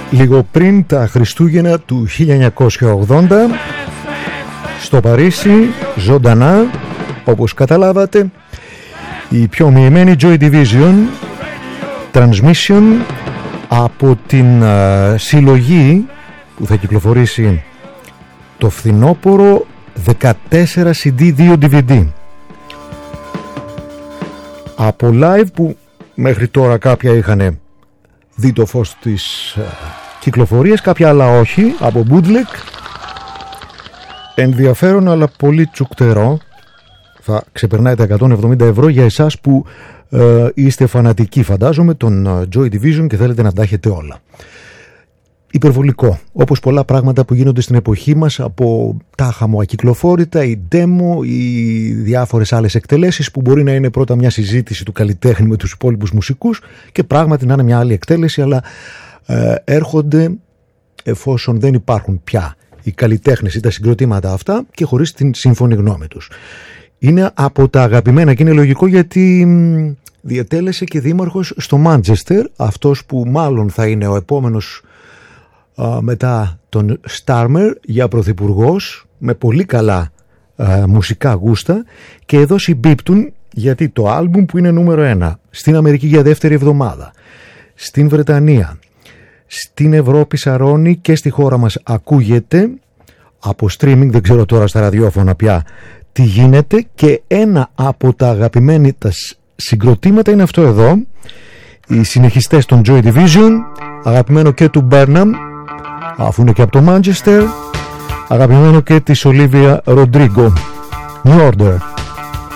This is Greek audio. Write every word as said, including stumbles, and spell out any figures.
λίγο πριν τα Χριστούγεννα του χίλια εννιακόσια ογδόντα στο Παρίσι, ζωντανά, όπως καταλάβατε, η πιο ομοιημένη Joy Division Transmission από την uh, συλλογή που θα κυκλοφορήσει το φθινόπωρο, δεκατέσσερα σι ντι, δύο ντι βι ντι από live που μέχρι τώρα κάποια είχαν δει το φως της uh, κυκλοφορίας, κάποια άλλα όχι, από bootleg. Ενδιαφέρον αλλά πολύ τσουκτερό. Θα ξεπερνάει τα εκατόν εβδομήντα ευρώ για εσάς που uh, είστε φανατικοί, φαντάζομαι, των uh, Joy Division και θέλετε να τα έχετε όλα. Υπερβολικό, όπως πολλά πράγματα που γίνονται στην εποχή μας, από τα χαμοακυκλοφόρητα, η demo, οι διάφορες άλλες εκτελέσεις που μπορεί να είναι πρώτα μια συζήτηση του καλλιτέχνη με τους υπόλοιπους μουσικούς και πράγματι να είναι μια άλλη εκτέλεση, αλλά ε, έρχονται εφόσον δεν υπάρχουν πια οι καλλιτέχνες ή τα συγκροτήματα αυτά και χωρίς την σύμφωνη γνώμη τους. Είναι από τα αγαπημένα και είναι λογικό, γιατί μ, διετέλεσε και δήμαρχος στο Μάντσεστερ, αυτός που μάλλον θα είναι ο επόμενος Uh, μετά τον Στάρμερ για πρωθυπουργός, με πολύ καλά uh, μουσικά γούστα, και εδώ συμπίπτουν γιατί το άλμπουμ που είναι νούμερο ένα στην Αμερική για δεύτερη εβδομάδα, στην Βρετανία, στην Ευρώπη σαρώνει και στη χώρα μας ακούγεται από streaming, δεν ξέρω τώρα στα ραδιόφωνα πια τι γίνεται, και ένα από τα αγαπημένα τα συγκροτήματα είναι αυτό εδώ, οι συνεχιστές των Joy Division, αγαπημένο και του Burnham αφού είναι και από το Manchester, αγαπημένο και της Olivia Rodrigo. New Order.